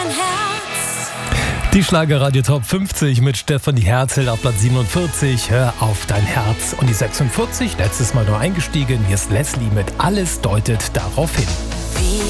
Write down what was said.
dein Herz. Die Schlagerradio Top 50 mit Stefanie Herzl auf Platz 47. Hör auf dein Herz. Und die 46, letztes Mal nur eingestiegen. Hier ist Leslie mit Alles deutet darauf hin. Wie